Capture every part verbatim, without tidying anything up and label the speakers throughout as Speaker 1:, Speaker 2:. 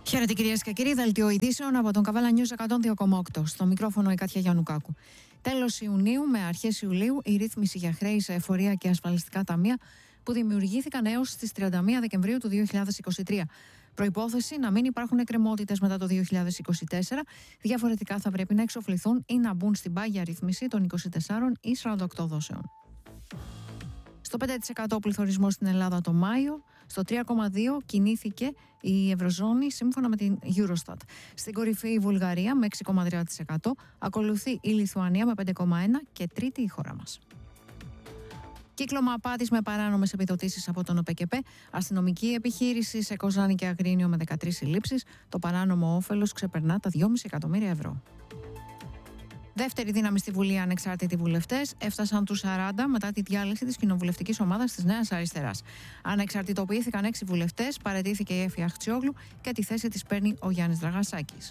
Speaker 1: Χαίρετε κυρίες και κύριοι, δελτίο ειδήσεων από τον Καβάλα News εκατόν δύο κόμμα οκτώ. Στο μικρόφωνο η Κάτια Γιαννουκάκου. Τέλος Ιουνίου με αρχές Ιουλίου η ρύθμιση για χρέη σε εφορία και ασφαλιστικά ταμεία που δημιουργήθηκαν έως τις τριάντα μία Δεκεμβρίου του δύο χιλιάδες είκοσι τρία. Προϋπόθεση να μην υπάρχουν εκκρεμότητες μετά το δύο χιλιάδες είκοσι τέσσερα, διαφορετικά θα πρέπει να εξοφληθούν ή να μπουν στην πάγια ρύθμιση των είκοσι τεσσάρων ή σαράντα οκτώ δόσεων. Στο πέντε τοις εκατό πληθωρισμό στην Ελλάδα το Μάιο, στο τρία κόμμα δύο τοις εκατό κινήθηκε η Ευρωζώνη σύμφωνα με την Eurostat. Στην κορυφή η Βουλγαρία με έξι κόμμα τρία τοις εκατό, ακολουθεί η Λιθουανία με πέντε κόμμα ένα τοις εκατό και τρίτη η χώρα μας. Κύκλωμα απάτης με παράνομες επιδοτήσεις από τον ΟΠΕΚΕΠΕ, αστυνομική επιχείρηση σε Κοζάνη και Αγρίνιο με δεκατρείς συλλήψεις, το παράνομο όφελος ξεπερνά τα δυόμισι εκατομμύρια ευρώ. Δεύτερη δύναμη στη Βουλή, ανεξάρτητοι βουλευτές έφτασαν τους σαράντα μετά τη διάλυση της κοινοβουλευτικής ομάδας της Νέας Αριστεράς. Ανεξαρτητοποιήθηκαν έξι βουλευτές, παραιτήθηκε η Έφη Αχτσιόγλου και τη θέση της παίρνει ο Γιάννης Δραγασάκης.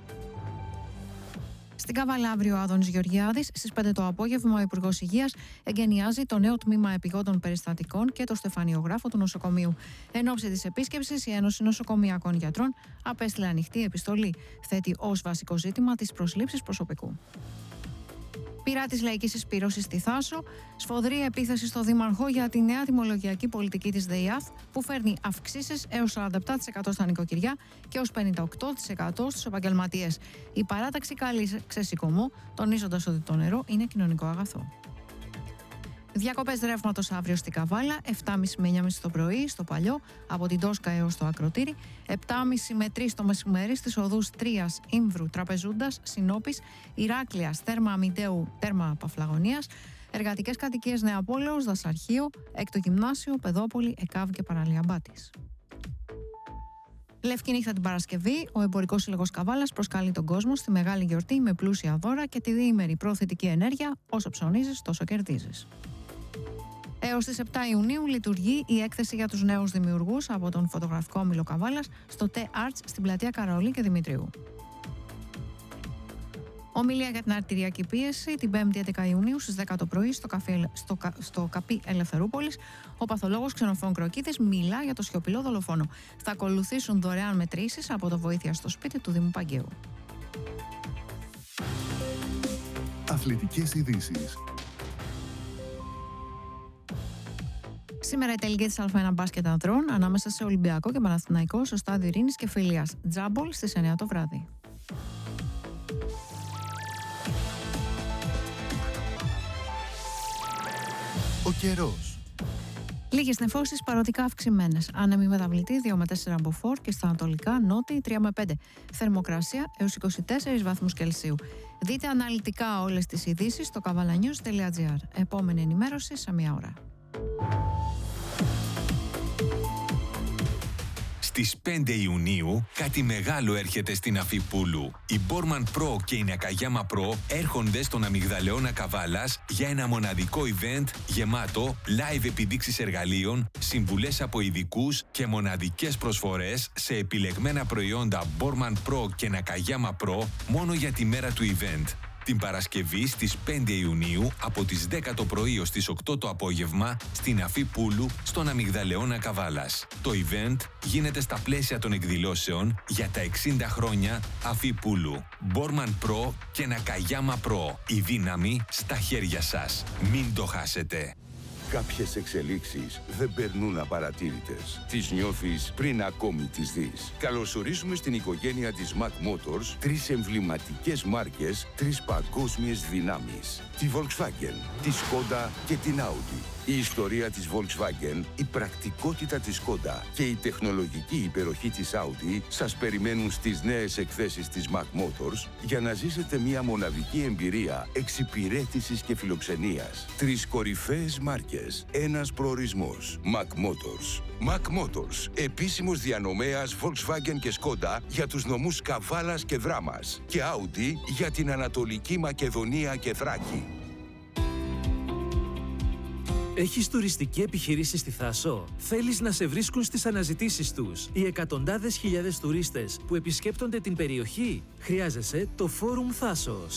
Speaker 1: Στην Καβάλα, αύριο ο Άδωνης Γεωργιάδης, στις πέντε το απόγευμα ο Υπουργός Υγείας εγκαινιάζει το νέο τμήμα επιγόντων περιστατικών και το στεφανιογράφο του νοσοκομείου. Εν ώψη της επίσκεψης, η Ένωση Νοσοκομειακών Γιατρών απέστειλε ανοιχτή επιστολή. Θέτει ως βασικό ζήτημα τις προσλήψεις προσωπικού. Πειρά της λαϊκής συσπήρωσης στη Θάσο, σφοδρή επίθεση στο Δήμαρχο για τη νέα τιμολογιακή πολιτική της ΔΕΙΑΘ που φέρνει αυξήσεις έως σαράντα επτά τοις εκατό στα νοικοκυριά και έως πενήντα οκτώ τοις εκατό στους επαγγελματίες. Η παράταξη καλεί ξεσηκωμό, τονίζοντας ότι το νερό είναι κοινωνικό αγαθό. Διακοπές ρεύματος αύριο στην Καβάλα, επτά και μισή με εννιά και μισή το πρωί στο Παλιό, από την Τόσκα έως το Ακροτήρι, επτά και μισή με τρεις το μεσημέρι στις οδούς Τρίας, Ήμβρου, Τραπεζούντας, Συνόπης, Ηράκλειας, Τέρμα Αμυντέου, Τέρμα Παφλαγωνίας, εργατικές κατοικίες Νεαπόλεως, Δασαρχείο, Έκτο Γυμνάσιο, Παιδόπολη, ΕΚΑΒ και Παραλία Μπάτης. Λευκή νύχτα την Παρασκευή, ο Εμπορικός Σύλλογος Καβάλας προσκαλεί τον κόσμο στη μεγάλη γιορτή με πλούσια δώρα και τη διήμερη προθετική ενέργεια. Όσο ψωνίζεις, τόσο κερδίζεις. Έως τις επτά Ιουνίου λειτουργεί η έκθεση για τους νέους δημιουργούς από τον φωτογραφικό όμιλο Καβάλας στο T-Arts στην πλατεία Καραολή και Δημητρίου. Ομιλία για την αρτηριακή πίεση την πέμπτη έντεκα Ιουνίου στις δέκα το πρωί στο, καφέ, στο, στο ΚΑΠΗ Ελευθερούπολης. Ο παθολόγος Ξενοφών Κροκίδης μιλά για το σιωπηλό δολοφόνο. Θα ακολουθήσουν δωρεάν μετρήσεις από το Βοήθεια στο σπίτι του Δήμου Παγκαίου.
Speaker 2: Αθλητικές ειδήσεις.
Speaker 1: Σήμερα η τελική της Α ένα μπάσκετ ανδρών ανάμεσα σε Ολυμπιακό και Παναθηναϊκό στο στάδιο Ειρήνης και Φιλίας. Τζάμπολ στις εννιά το βράδυ.
Speaker 2: Ο καιρός.
Speaker 1: Λίγες νεφώσεις παροδικά αυξημένες. Άνεμη μεταβλητή δύο με τέσσερα μποφόρ και στα ανατολικά νότιοι τρία με πέντε. Θερμοκρασία έως είκοσι τέσσερις βαθμούς Κελσίου. Δείτε αναλυτικά όλες τις ειδήσεις στο καβαλανιούς τελεία τζι άρ. Επόμενη ενημέρωση σε μία ώρα.
Speaker 3: Στις πέντε Ιουνίου κάτι μεγάλο έρχεται στην Αφίπουλου. Η Borman Pro και η Nakayama Pro έρχονται στον Αμυγδαλεώνα Καβάλας για ένα μοναδικό event γεμάτο live επιδείξεις εργαλείων, συμβουλές από ειδικούς και μοναδικές προσφορές σε επιλεγμένα προϊόντα Borman Pro και Nakayama Pro μόνο για τη μέρα του event. Την Παρασκευή στις πέντε Ιουνίου από τις δέκα το πρωί ως τις οκτώ το απόγευμα στην Αφίπουλου στον Αμυγδαλεώνα Καβάλας. Το event γίνεται στα πλαίσια των εκδηλώσεων για τα εξήντα χρόνια Αφίπουλου. Borman Pro και Nakayama Pro. Η δύναμη στα χέρια σας. Μην το χάσετε.
Speaker 4: Κάποιες εξελίξεις δεν περνούν απαρατήρητες. Τις νιώθεις πριν ακόμη τις δεις. Καλωσορίζουμε στην οικογένεια της Mac Motors τρεις εμβληματικές μάρκες, τρεις παγκόσμιες δυνάμεις. Τη Volkswagen, τη Skoda και την Audi. Η ιστορία της Volkswagen, η πρακτικότητα της Skoda και η τεχνολογική υπεροχή της Audi σας περιμένουν στις νέες εκθέσεις της Mac Motors για να ζήσετε μια μοναδική εμπειρία εξυπηρέτησης και φιλοξενίας. Τρεις κορυφαίες μάρκες, ένας προορισμός. Mac Motors. Mac Motors, επίσημος διανομέας Volkswagen και Skoda για τους νομούς Καβάλας και Δράμας και Audi για την Ανατολική Μακεδονία και Θράκη.
Speaker 5: Έχεις τουριστική επιχειρήση στη Θάσο? Θέλεις να σε βρίσκουν στις αναζητήσεις τους οι εκατοντάδες χιλιάδες τουρίστες που επισκέπτονται την περιοχή? Χρειάζεσαι το Φόρουμ Θάσος.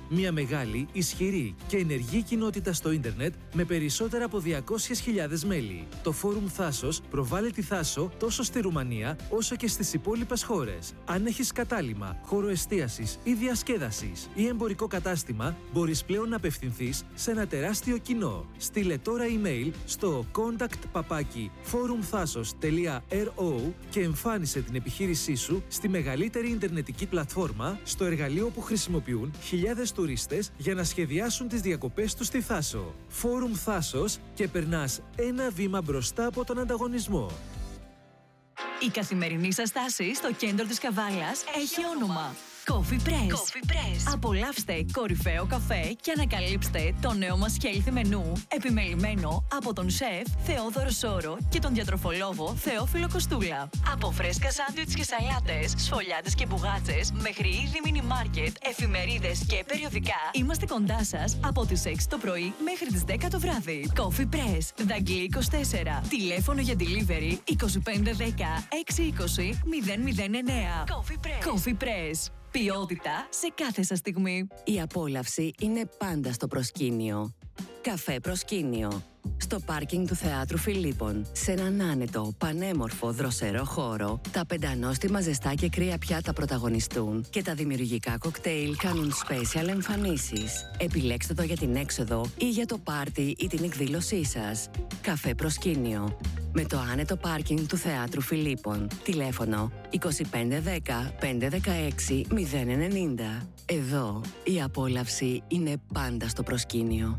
Speaker 5: Μια μεγάλη, ισχυρή και ενεργή κοινότητα στο ίντερνετ με περισσότερα από διακόσιες χιλιάδες μέλη. Το φόρουμ Θάσος προβάλλει τη Θάσο τόσο στη Ρουμανία όσο και στις υπόλοιπες χώρες. Αν έχεις κατάλημα, χώρο εστίασης ή διασκέδασης ή εμπορικό κατάστημα, μπορείς πλέον να απευθυνθείς σε ένα τεράστιο κοινό. Στείλε τώρα email στο contact παπάκι forumthasos τελεία ro και εμφάνισε την επιχείρησή σου στη μεγαλύτερη ιντερνετική πλατφόρμα, στο εργαλείο που χρησιμοποιούν χιλιάδες τουρίστες για να σχεδιάσουν τις διακοπές τους στη Θάσο. Φόρουμ Θάσος και περνάς ένα βήμα μπροστά από τον ανταγωνισμό.
Speaker 6: Η καθημερινή σας στάση στο κέντρο της Καβάλας έχει όνομα. Coffee Press. Coffee Press. Απολαύστε κορυφαίο καφέ και ανακαλύψτε το νέο μας healthy μενού, επιμελημένο από τον σεφ Θεόδωρο Σόρο και τον διατροφολόγο Θεόφιλο Κοστούλα. Από φρέσκα σάντουιτς και σαλάτες, σφολιάτες και μπουγάτσες, μέχρι είδη μίνι μάρκετ, εφημερίδες και περιοδικά, είμαστε κοντά σας από τις έξι το πρωί μέχρι τις δέκα το βράδυ. Coffee Press, Δαγκλή είκοσι τέσσερα. Τηλέφωνο για delivery είκοσι πέντε δέκα εξακόσια είκοσι μηδέν μηδέν εννέα. Coffee Press. Coffee Press. Ποιότητα σε κάθε σας στιγμή.
Speaker 7: Η απόλαυση είναι πάντα στο προσκήνιο. Καφέ Προσκήνιο. Στο πάρκινγκ του Θεάτρου Φιλίππων, σε έναν άνετο, πανέμορφο, δροσερό χώρο, τα πεντανόστιμα ζεστά και κρύα πιάτα πρωταγωνιστούν και τα δημιουργικά κοκτέιλ κάνουν special εμφανίσεις. Επιλέξτε το για την έξοδο ή για το πάρτι ή την εκδήλωσή σας. Καφέ Προσκήνιο. Με το άνετο πάρκινγκ του Θεάτρου Φιλίππων. Τηλέφωνο είκοσι πέντε δέκα πεντακόσια δεκαέξι μηδέν ενενήντα. Εδώ η απόλαυση είναι πάντα στο προσκήνιο.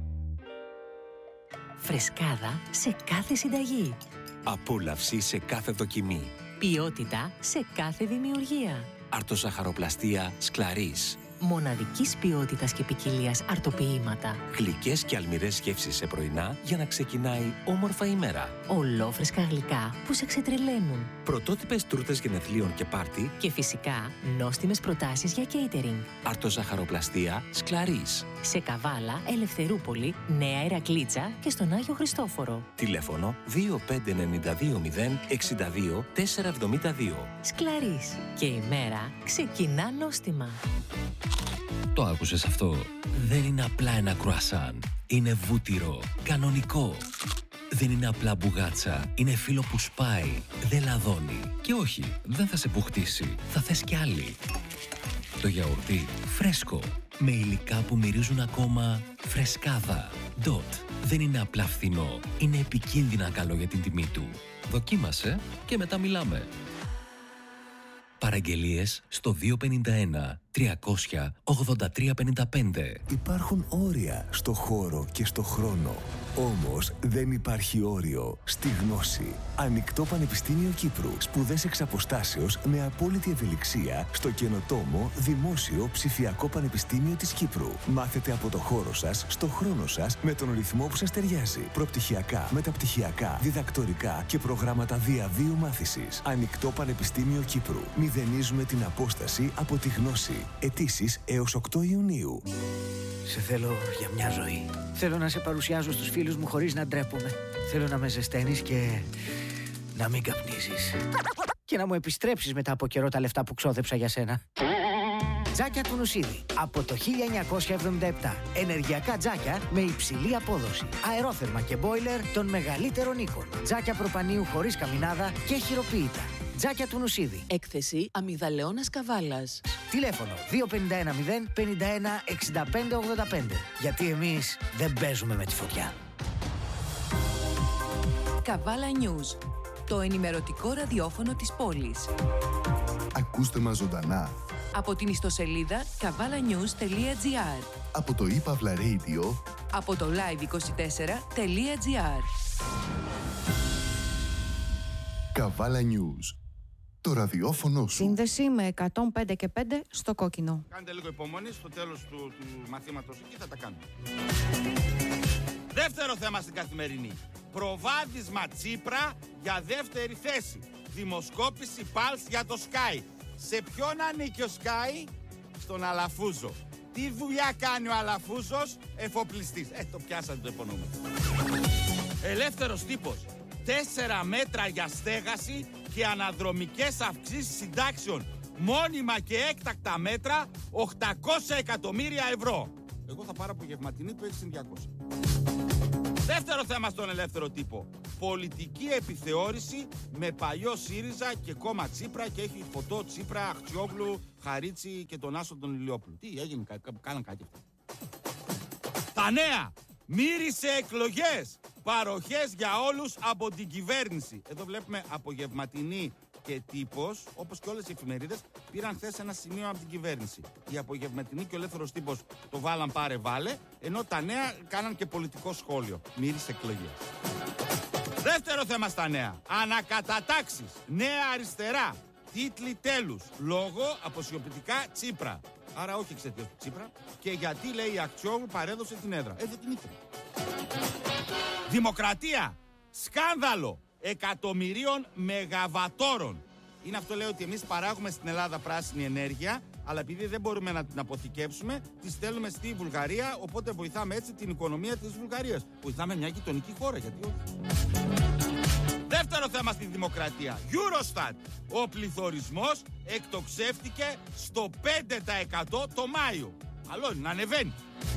Speaker 8: Φρεσκάδα σε κάθε συνταγή.
Speaker 9: Απόλαυση σε κάθε δοκιμή.
Speaker 8: Ποιότητα σε κάθε δημιουργία.
Speaker 9: Αρτοζαχαροπλαστεία Σκλαρίς.
Speaker 8: Μοναδικής ποιότητας και ποικιλίας αρτοποιήματα.
Speaker 9: Γλυκές και αλμυρές γεύσεις σε πρωινά για να ξεκινάει όμορφα η μέρα.
Speaker 8: Ολόφρεσκα γλυκά που σε ξετρελαίνουν.
Speaker 9: Πρωτότυπες τούρτες γενεθλίων και πάρτι.
Speaker 8: Και φυσικά νόστιμες προτάσεις για catering.
Speaker 9: Αρτοζαχαροπλαστεία Σκλαρίς.
Speaker 8: Σε Καβάλα, Ελευθερούπολη, Νέα Ηρακλήτσα και στον Άγιο Χριστόφορο.
Speaker 9: Τηλέφωνο δύο πέντε εννιά δύο μηδέν εξήντα δύο τετρακόσια εβδομήντα δύο.
Speaker 8: Σκλαρίς. Και η μέρα ξεκινά νόστιμα.
Speaker 3: Το άκουσες αυτό? Δεν είναι απλά ένα κρουασάν. Είναι βούτυρο, κανονικό. Δεν είναι απλά μπουγάτσα. Είναι φύλλο που σπάει, δεν λαδώνει. Και όχι, δεν θα σε πουχτίσει. Θα θες κι άλλη. Το γιαουρτί φρέσκο, με υλικά που μυρίζουν ακόμα φρεσκάδα. Ντότ. Δεν είναι απλά φθηνό. Είναι επικίνδυνα καλό για την τιμή του. Δοκίμασε και μετά μιλάμε. Παραγγελίες στο δύο πέντε ένα τριακόσια ογδόντα τρία πενήντα πέντε.
Speaker 10: Υπάρχουν όρια στο χώρο και στο χρόνο. Όμως δεν υπάρχει όριο στη γνώση. Ανοιχτό Πανεπιστήμιο Κύπρου. Σπουδές εξ αποστάσεως με απόλυτη ευελιξία στο καινοτόμο Δημόσιο Ψηφιακό Πανεπιστήμιο της Κύπρου. Μάθετε από το χώρο σας, στο χρόνο σας, με τον ρυθμό που σας ταιριάζει. Προπτυχιακά, μεταπτυχιακά, διδακτορικά και προγράμματα διαβίου μάθησης. Ανοιχτό Πανεπιστήμιο Κύπρου. Μηδενίζουμε την απόσταση από τη γνώση. Αιτήσεις έως οκτώ Ιουνίου.
Speaker 11: Σε θέλω για μια ζωή. Θέλω να σε παρουσιάζω στους φίλους μου χωρίς να ντρέπομαι. Θέλω να με ζεσταίνεις και να μην καπνίζεις. Και να μου επιστρέψεις μετά από καιρό τα λεφτά που ξόδεψα για σένα. Τζάκια του Νουσίδη. Από το χίλια εννιακόσια εβδομήντα επτά. Ενεργειακά τζάκια με υψηλή απόδοση. Αερόθερμα και μπόιλερ των μεγαλύτερων οίκων. Τζάκια προπανίου χωρίς καμινάδα και χειροποίητα. Τζάκια του Νουσίδη.
Speaker 12: Έκθεση Αμυγδαλεώνας Καβάλας.
Speaker 11: Τηλέφωνο δύο πέντε ένα μηδέν πενήντα ένα εξήντα πέντε ογδόντα πέντε. Γιατί εμείς δεν παίζουμε με τη φωτιά.
Speaker 12: Καβάλα News. Το ενημερωτικό ραδιόφωνο της πόλης.
Speaker 2: Ακούστε μας ζωντανά
Speaker 12: Από την ιστοσελίδα καβάλα-news τελεία τζι άρ.
Speaker 2: από το iPavla Radio,
Speaker 12: Από το live είκοσι τέσσερα τελεία τζι άρ.
Speaker 2: Καβάλα News. Το ραδιόφωνο σου.
Speaker 1: Σύνδεση με εκατόν πέντε και πέντε στο κόκκινο.
Speaker 13: Κάντε λίγο υπομονή, στο τέλος του, του μαθήματος εκεί θα τα κάνουμε. Δεύτερο θέμα στην καθημερινή. Προβάδισμα Τσίπρα για δεύτερη θέση. Δημοσκόπηση Πάλς για το Sky. Σε ποιον ανήκει ο Sky? Στον Αλαφούζο. Τι δουλειά κάνει ο Αλαφούζος? Εφοπλιστής. Ε, το πιάσατε το επωνόμιο. Ελεύθερος τύπος. Τέσσερα μέτρα για στέγαση και αναδρομικές αυξήσεις συντάξεων. μόνιμα και έκτακτα μέτρα οκτακόσια εκατομμύρια ευρώ. Εγώ θα πάρω απογευματινή που έχει συν διακόσια. Δεύτερο θέμα στον ελεύθερο τύπο. Πολιτική επιθεώρηση με παλιό ΣΥΡΙΖΑ και κόμμα Τσίπρα και έχει φωτό Τσίπρα, Αχτσιόγλου, Χαρίτσι και τον Άσο τον Ηλιόπουλο. Τι έγινε, κα, κα, κάναν κάτι αυτό. Τα νέα. Μύρισε εκλογές. Παροχές για όλους από την κυβέρνηση. Εδώ βλέπουμε απογευματινή και τύπος, όπως και όλες οι εφημερίδες, πήραν χθες ένα σημείο από την κυβέρνηση. Η απογευματινή και ο ελεύθερος τύπος το βάλαν πάρε βάλε, ενώ τα νέα κάναν και πολιτικό σχόλιο. Μύρισε εκλογές. Δεύτερο θέμα στα νέα. Ανακατατάξεις. Νέα αριστερά. Τίτλοι τέλους. Λόγο αποσιοποιητικά Τσίπρα. Άρα όχι εξαιτίας του Τσίπρα. Και γιατί, λέει, η Αχτσιόγλου παρέδωσε την έδρα. Ε, δεν την ήθελε. Δημοκρατία. Σκάνδαλο εκατομμυρίων μεγαβατόρων. Είναι αυτό, λέει, ότι εμείς παράγουμε στην Ελλάδα πράσινη ενέργεια, αλλά επειδή δεν μπορούμε να την αποθηκεύσουμε, τη στέλνουμε στη Βουλγαρία, οπότε βοηθάμε έτσι την οικονομία της Βουλγαρίας. Βοηθάμε μια γειτονική χώρα, γιατί όχι. Δεύτερο θέμα στη δημοκρατία. Eurostat. Ο πληθωρισμός εκτοξεύτηκε στο πέντε τοις εκατό το Μάιο. Καλό είναι να ανεβαίνει.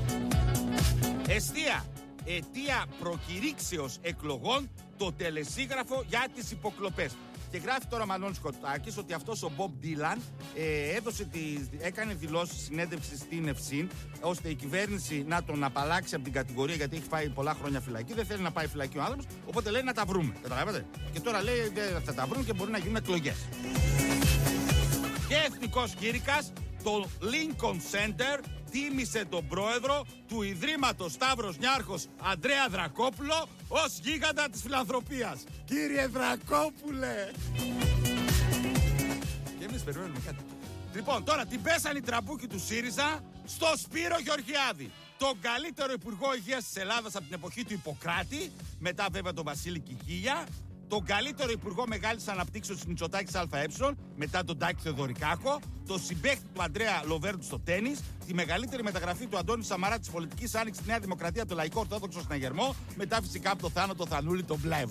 Speaker 13: Εστία. Αιτία προκηρύξεως εκλογών το τελεσίγραφο για τις υποκλοπές. Και γράφει τώρα ο Μανώλης Κοτάκης ότι αυτός ο Μπομπ Ντίλαν ε, έδωσε τη, έκανε δηλώσεις συνέντευξη στην Ευσύν, ώστε η κυβέρνηση να τον απαλλάξει από την κατηγορία, γιατί έχει φάει πολλά χρόνια φυλακή. Δεν θέλει να πάει φυλακή ο άνθρωπος, οπότε λέει να τα βρούμε. Καταλάβατε. Και τώρα λέει δεν θα τα βρουν και μπορεί να γίνουν εκλογές. Και εθνικός κήρυκας, το Lincoln Center τίμησε τον πρόεδρο του Ιδρύματος Σταύρος Νιάρχος Ανδρέα Δρακόπουλο ως γίγαντα της φιλανθρωπίας. Κύριε Δρακόπουλε! Και εμείς περιμένουμε κάτι. Λοιπόν, τώρα την πέσανε οι τραμπούκοι του ΣΥΡΙΖΑ στο Σπύρο Γεωργιάδη, τον καλύτερο υπουργό υγείας της Ελλάδας από την εποχή του Ιπποκράτη, μετά βέβαια τον Βασίλη Κικίλια, τον καλύτερο υπουργό μεγάλης αναπτύξεως Μητσοτάκης ΑΕ, μετά τον Τάκη Θεοδωρικάκο, τον συμπαίχτη του Αντρέα Λοβέρντου στο τένις, τη μεγαλύτερη μεταγραφή του Αντώνη Σαμαρά της πολιτικής άνοιξης στη Νέα Δημοκρατία, το Λαϊκό Ορθόδοξο Συναγερμό, μετά φυσικά από το Θάνο, το Θανούλη, τον Μπλεύρ.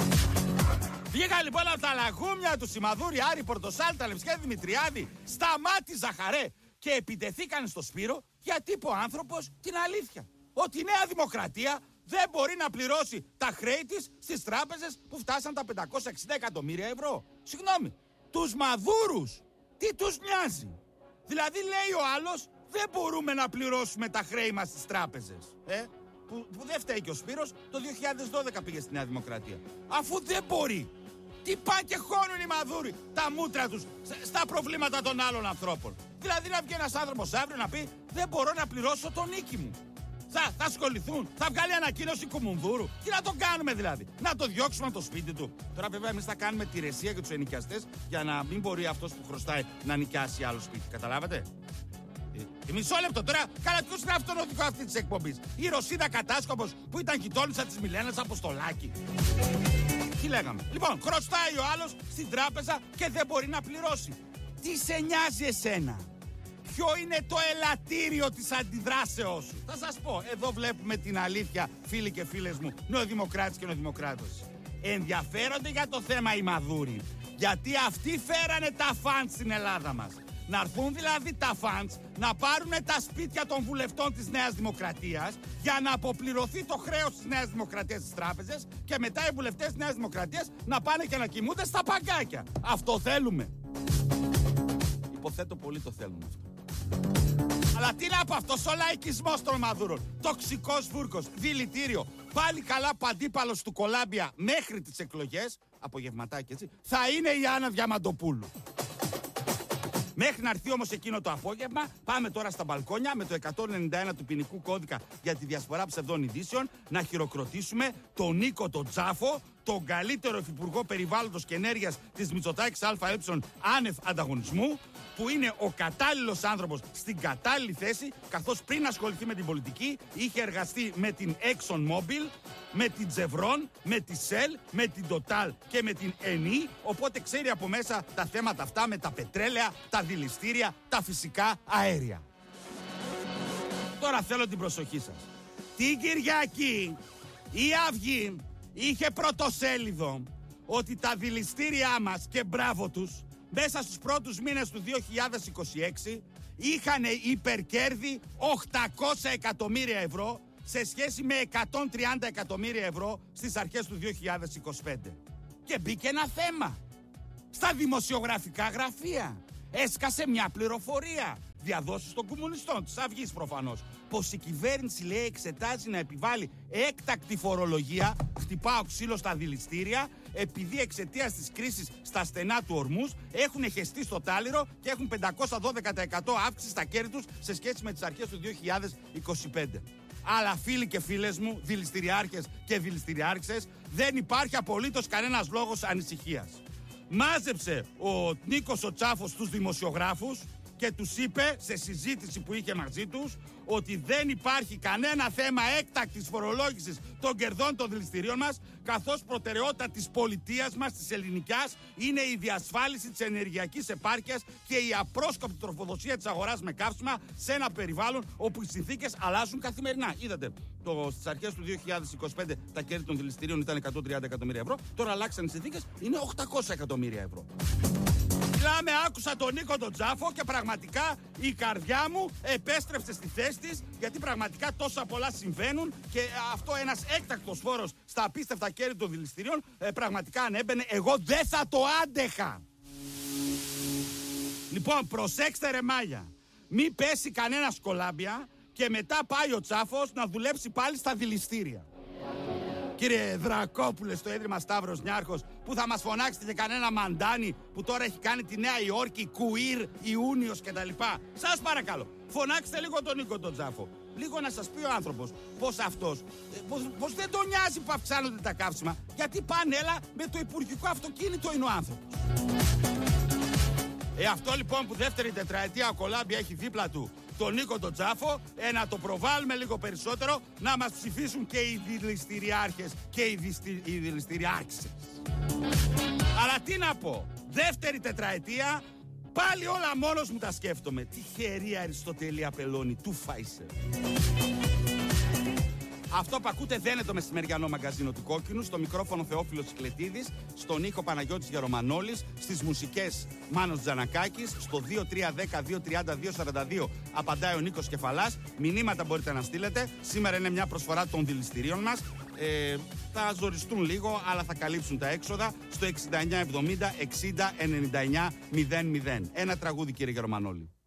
Speaker 13: Βγήκαν λοιπόν από τα λαγούμια του Σιμαδούρη, Άρη Πορτοσάλτα, Λευσκέ Δημητριάδη, Σταμάτη Ζαχαρέ και επιτεθήκαν στο Σπύρο γιατί είπε ο άνθρωπος την αλήθεια. Ότι η Νέα Δημοκρατία δεν μπορεί να πληρώσει τα χρέη της στις τράπεζες που φτάσαν τα πεντακόσια εξήντα εκατομμύρια ευρώ. Συγγνώμη, τους μαδούρους, τι τους νοιάζει? Δηλαδή λέει ο άλλος, δεν μπορούμε να πληρώσουμε τα χρέη μας στις τράπεζες. Ε, που, που δεν φταίει και ο Σπύρος, το δύο χιλιάδες δώδεκα πήγε στη Νέα Δημοκρατία. Αφού δεν μπορεί. Τι πάνε και χώνουν οι μαδούροι τα μούτρα τους στα προβλήματα των άλλων ανθρώπων. Δηλαδή να βγει ένας άνθρωπος αύριο να πει, δεν μπορώ να πληρώσω τον νίκη μου. Θα, θα ασχοληθούν, θα βγάλει ανακοίνωση Κουμουνδούρου. Τι να το κάνουμε δηλαδή? Να το διώξουμε από το σπίτι του. Τώρα βέβαια εμείς θα κάνουμε τη ρεσία για τους ενοικιαστές για να μην μπορεί αυτός που χρωστάει να νοικιάσει άλλο σπίτι. Καταλάβατε? Ε, μισό λεπτό τώρα, καλά ποιος είναι αυτόν ο δικό αυτή της εκπομπής? Η Ρωσίδα Κατάσκοπος που ήταν γειτόνισσα της Μιλένας Αποστολάκη. Τι λέγαμε? Λοιπόν, χρωστάει ο άλλος στην τράπεζα και δεν μπορεί να πληρώσει. Τι σε νοιάζει εσένα? Ποιο είναι το ελαττήριο της αντιδράσεώς σου? Θα σας πω, εδώ βλέπουμε την αλήθεια, φίλοι και φίλες μου, νεοδημοκράτες και νεοδημοκράτες. Ενδιαφέρονται για το θέμα οι μαδούροι, γιατί αυτοί φέρανε τα φαντς στην Ελλάδα μας. Να έρθουν δηλαδή τα φαντς να πάρουν τα σπίτια των βουλευτών της Νέας Δημοκρατίας για να αποπληρωθεί το χρέος της Νέας Δημοκρατίας στις τράπεζες και μετά οι βουλευτές της Νέας Δημοκρατίας να πάνε και να κοιμούνται στα παγκάκια. Αυτό θέλουμε? Υποθέτω πολύ το θέλουμε αυτό. Αλλά τι να πω, αυτός ο λαϊκισμός των μαδούρων, τοξικός βούρκος, δηλητήριο, πάλι καλά παντίπαλος του Κολάμπια μέχρι τις εκλογές, απογευματάκι έτσι, θα είναι η Άννα Διαμαντοπούλου. Μέχρι να έρθει όμως εκείνο το απόγευμα, πάμε τώρα στα μπαλκόνια με το εκατόν ενενήντα ένα του ποινικού κώδικα για τη διασπορά ψευδών ειδήσεων να χειροκροτήσουμε τον Νίκο τον Τζάφο, τον καλύτερο υφυπουργό περιβάλλοντος και ενέργειας της Μητσοτάκης ΑΕ άνευ ανταγωνισμού, που είναι ο κατάλληλος άνθρωπος στην κατάλληλη θέση, καθώς πριν ασχοληθεί με την πολιτική είχε εργαστεί με την ExxonMobil, με την Chevron, με τη Shell, με την Total και με την Eni, οπότε ξέρει από μέσα τα θέματα αυτά με τα πετρέλαια, τα δηληστήρια, τα φυσικά αέρια. Τώρα θέλω την προσοχή σας. Την Κυριακή η Αυγή είχε πρωτοσέλιδο ότι τα δηληστήριά μας, και μπράβο τους, μέσα στους πρώτους μήνες του δύο χιλιάδες είκοσι έξι είχαν υπερκέρδη οκτακόσια εκατομμύρια ευρώ σε σχέση με εκατόν τριάντα εκατομμύρια ευρώ στις αρχές του δύο χιλιάδες είκοσι πέντε. Και μπήκε ένα θέμα. Στα δημοσιογραφικά γραφεία έσκασε μια πληροφορία, διαδόσεις των κομμουνιστών, της Αυγής προφανώς, πως η κυβέρνηση, λέει, εξετάζει να επιβάλλει έκτακτη φορολογία, χτυπάω ξύλο στα δηληστήρια, επειδή εξαιτίας της κρίσης στα στενά του Ορμούς έχουν χεστεί στο τάλιρο και έχουν πεντακόσια δώδεκα τοις εκατό αύξηση στα κέρδη τους σε σχέση με τις αρχές του δύο χιλιάδες είκοσι πέντε. Αλλά φίλοι και φίλες μου, δηληστηριάρχες και δηληστηριάρχησες, δεν υπάρχει απολύτως κανένας λόγος ανησυχίας. Μάζεψε ο Νίκος ο Τσάφος τους δημοσιογράφους και τους είπε σε συζήτηση που είχε μαζί τους ότι δεν υπάρχει κανένα θέμα έκτακτης φορολόγησης των κερδών των δηληστηρίων μας, καθώς προτεραιότητα της πολιτείας μας, της ελληνικιάς, είναι η διασφάλιση της ενεργειακής επάρκειας και η απρόσκοπτη τροφοδοσία της αγοράς με καύσιμα σε ένα περιβάλλον όπου οι συνθήκες αλλάζουν καθημερινά. Είδατε, το, στις αρχές του δύο χιλιάδες είκοσι πέντε τα κέρδη των δηληστηρίων ήταν εκατόν τριάντα εκατομμύρια ευρώ, τώρα αλλάξαν οι συνθήκες, είναι οκτακόσια εκατομμύρια ευρώ. Μιλάμε, άκουσα τον Νίκο τον Τζάφο και πραγματικά η καρδιά μου επέστρεψε στη θέση της, γιατί πραγματικά τόσα πολλά συμβαίνουν και αυτό ένας έκτακτος φόρος στα απίστευτα κέρδη των δηληστηρίων ε, πραγματικά αν έμπαινε, εγώ δεν θα το άντεχα. Λοιπόν, προσέξτε ρε μάγια, μη πέσει κανένα σκολάμπια και μετά πάει ο Τσάφος να δουλέψει πάλι στα δηληστήρια. Κύριε Δρακόπουλε, στο Ίδρυμα Σταύρος Νιάρχος, που θα μας φωνάξετε και κανένα μαντάνι που τώρα έχει κάνει τη Νέα Υόρκη, Κουίρ, Ιούνιος κτλ. Σας παρακαλώ, φωνάξτε λίγο τον Νίκο τον Τζάφο. Λίγο να σας πει ο άνθρωπος πως αυτός, πως, πως δεν τον νοιάζει που αυξάνονται τα καύσιμα, γιατί πάνε έλα με το υπουργικό αυτοκίνητο είναι ο άνθρωπος. Ε, αυτό λοιπόν που δεύτερη τετραετία ο Κολάμπια έχει δίπλα του τον Νίκο τον Τζάφο, ε, να το προβάλλουμε λίγο περισσότερο, να μας ψηφίσουν και οι δηληστηριάρχες και οι, δυστη, οι δηληστηριάρχησες. Αλλά τι να πω, δεύτερη τετραετία, πάλι όλα μόνος μου τα σκέφτομαι. Τυχερή Αριστοτέλεια Πελώνη, του Φάισερ. Αυτό που ακούτε δεν είναι το μεσημεριανό μαγκαζίνο του Κόκκινου. Στο μικρόφωνο Θεόφιλος Κυκλετίδης, στον ήχο Παναγιώτης Γερομανόλης, στις μουσικές Μάνος Τζανακάκης, στο δύο τρία ένα μηδέν δύο τριάντα δύο σαράντα δύο απαντάει ο Νίκος Κεφαλάς. Μηνύματα μπορείτε να στείλετε. Σήμερα είναι μια προσφορά των δηληστηρίων μας. Ε, θα ζοριστούν λίγο, αλλά θα καλύψουν τα έξοδα στο εξήντα εννιά εβδομήντα εξήντα ενενήντα εννιά μηδέν μηδέν. Ένα τραγούδι, κύριε Γερομανόλη.